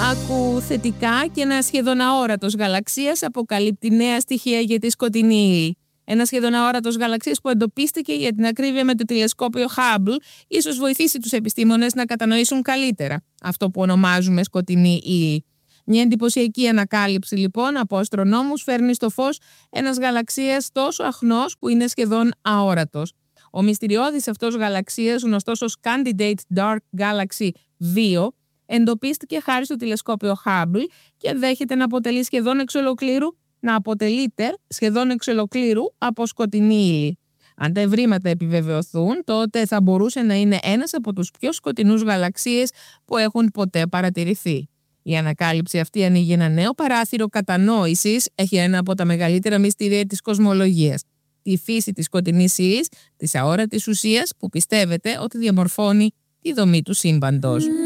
Άκου θετικά και ένα σχεδόν αόρατος γαλαξίας αποκαλύπτει νέα στοιχεία για τη σκοτεινή ύλη. Ένα σχεδόν αόρατος γαλαξίας που εντοπίστηκε για την ακρίβεια με το τηλεσκόπιο Hubble ίσως βοηθήσει τους επιστήμονες να κατανοήσουν καλύτερα αυτό που ονομάζουμε σκοτεινή ύλη. Μια εντυπωσιακή ανακάλυψη λοιπόν από αστρονόμους φέρνει στο φως ένας γαλαξίας τόσο αχνός που είναι σχεδόν αόρατος. Ο μυστηριώδης αυτός γαλαξίας, γνωστός ως Candidate Dark Galaxy 2, εντοπίστηκε χάρη στο τηλεσκόπιο Hubble και δέχεται να αποτελείται σχεδόν εξ ολοκλήρου από σκοτεινή ύλη. Αν τα ευρήματα επιβεβαιωθούν, τότε θα μπορούσε να είναι ένας από τους πιο σκοτεινούς γαλαξίες που έχουν ποτέ παρατηρηθεί. Η ανακάλυψη αυτή ανοίγει ένα νέο παράθυρο κατανόησης, έχει ένα από τα μεγαλύτερα μυστήρια της κοσμολογίας. Τη φύση της σκοτεινής ύλης, της αόρατης ουσίας που πιστεύετε ότι διαμορφώνει τη δομή του σύμπαντος.